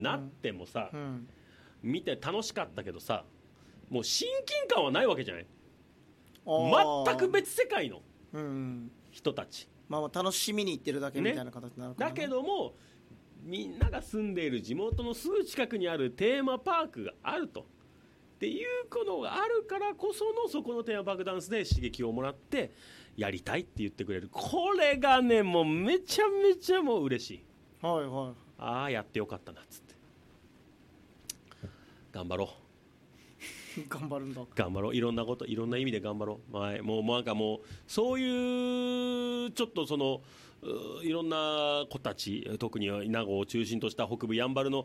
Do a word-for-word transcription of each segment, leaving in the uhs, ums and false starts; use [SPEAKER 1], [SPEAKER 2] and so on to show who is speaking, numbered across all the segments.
[SPEAKER 1] なってもさ、
[SPEAKER 2] うん、
[SPEAKER 1] 見て楽しかったけどさ、もう親近感はないわけじゃない。全く別世界の人たち、
[SPEAKER 2] うん、まあ、楽しみに行ってるだけみたいな形になるかな、
[SPEAKER 1] ね、だけどもみんなが住んでいる地元のすぐ近くにあるテーマパークがあるとっていうことがあるからこその、そこのテーマパークダンスで刺激をもらってやりたいって言ってくれる、これがねもうめちゃめちゃもう嬉しい。
[SPEAKER 2] はいはい。
[SPEAKER 1] ああやってよかったなっつって頑張ろう
[SPEAKER 2] 頑張るんだ。
[SPEAKER 1] 頑張ろう、いろんなこと、いろんな意味で頑張ろう、はい、もうなんかもうそういうちょっとそのいろんな子たち、特に稲子を中心とした北部やんばるの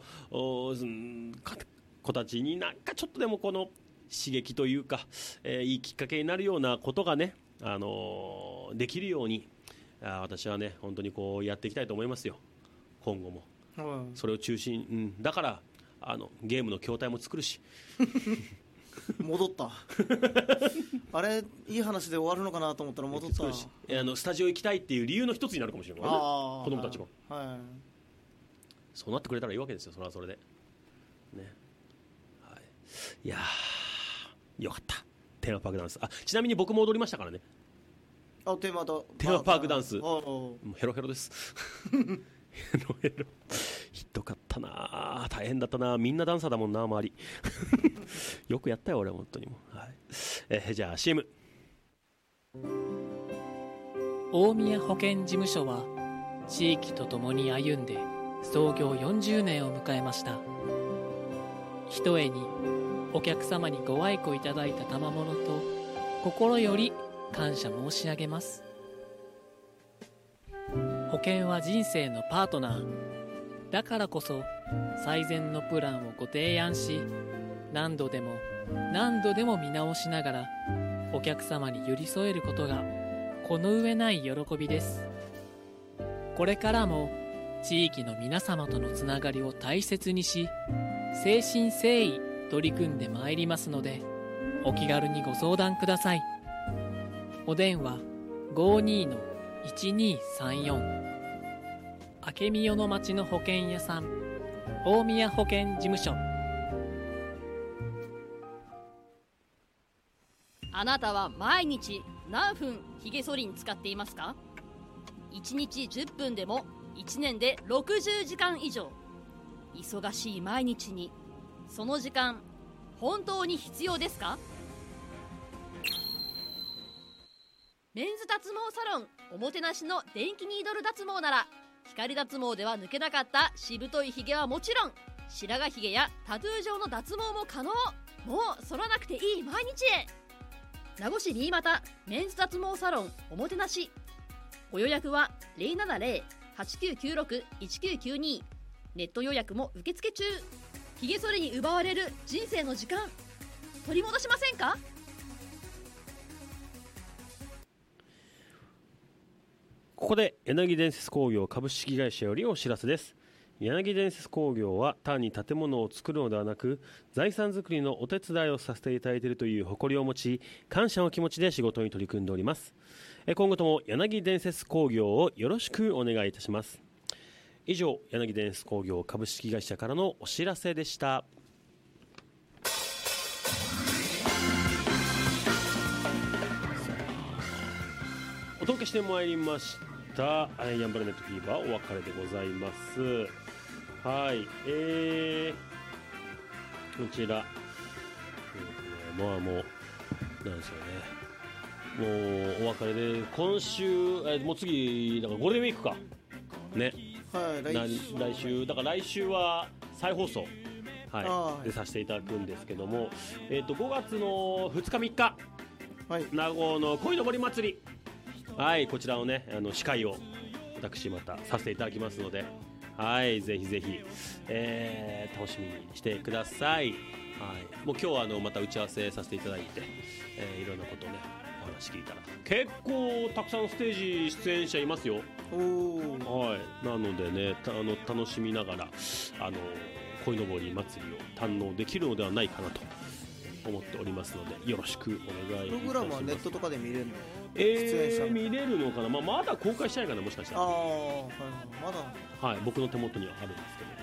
[SPEAKER 1] 子たちになんかちょっとでもこの刺激というか、えー、いいきっかけになるようなことがね、あのー、できるように、あ私はね本当にこうやっていきたいと思いますよ、今後も、うん、それを中心、うん、だからあのゲームの筐体も作るし
[SPEAKER 2] 戻ったあれいい話で終わるのかなと思ったら戻ったし、
[SPEAKER 1] あのスタジオ行きたいっていう理由の一つになるかもしれないからね、子供たちも、
[SPEAKER 2] はいはい、
[SPEAKER 1] そうなってくれたらいいわけですよ、それはそれでね、はい、いやーよかった、テーマパークダンス。あ、ちなみに僕も踊りましたからね。
[SPEAKER 2] あ、テーマだ
[SPEAKER 1] テーマパークダンス、もうヘロヘロですヘロヘロひどかったな、大変だったな、みんなダンサーだもんな周りよくやったよ俺本当にもう、はい、えー、じゃあ シーエム。
[SPEAKER 3] 大宮保健事務所は地域とともに歩んで創業よんじゅうねんを迎えました。ひとえにお客様にご愛顧いただいた賜物と心より感謝申し上げます。保険は人生のパートナーだからこそ、最善のプランをご提案し、何度でも何度でも見直しながらお客様に寄り添えることがこの上ない喜びです。これからも地域の皆様とのつながりを大切にし、誠心誠意取り組んでまいりますので、お気軽にご相談ください。お電話 ごーにーのいちにーさんよん、明美代の町の保険屋さん、大宮保険事務所。
[SPEAKER 4] あなたは毎日何分ひげ剃りに使っていますか？いちにちじゅっぷんでもいちねんでろくじゅうじかん以上。忙しい毎日にその時間本当に必要ですか？メンズ脱毛サロンおもてなしの電気ニードル脱毛なら、光脱毛では抜けなかったしぶといひげはもちろん、白髪ひげやタトゥー状の脱毛も可能。もう剃らなくていい毎日へ。名護市新潟メンズ脱毛サロンおもてなし。ご予約は ゼロななゼロ はちきゅうきゅうろく いちきゅうきゅうに。ネット予約も受付中。ひげ剃りに奪われる人生の時間、取り戻しませんか？
[SPEAKER 1] ここで柳伝説工業株式会社よりお知らせです。柳伝説工業は単に建物を作るのではなく、財産づくりのお手伝いをさせていただいているという誇りを持ち、感謝の気持ちで仕事に取り組んでおります。今後とも柳伝説工業をよろしくお願いいたします。以上、柳伝説工業株式会社からのお知らせでした。お届けしてまいりましたやんばるネットフィーバー、お別れでございます。はい、えー、こちら、えー、まあもうなんですよね、もうお別れで、今週、えー、もう次だからゴールデンウィークかね、
[SPEAKER 2] はい、
[SPEAKER 1] 来, 来週だから来週は再放送、はい、でさせていただくんですけども、えー、とごがつのふつかみっか、はい、名護の鯉のぼり祭り、はい、こちらをね、あの司会を私またさせていただきますので、はい、ぜひぜひ、えー、楽しみにしてください。はい、もう今日はあのまた打ち合わせさせていただいて、えー、いろんなことをねお話聞いたら結構たくさんステージ出演者いますよ。
[SPEAKER 2] おー、
[SPEAKER 1] はい、なのでね、あの楽しみながらあの鯉のぼり祭りを堪能できるのではないかなと思っておりますので、よろしくお願いいたします。
[SPEAKER 2] プログラムはネットとかで見れるの？
[SPEAKER 1] えー、見れるのかな、まあ、まだ公開してないかな、もしかしたら。
[SPEAKER 2] あ、はい、まだ、
[SPEAKER 1] はい、僕の手元にはあるんですけど、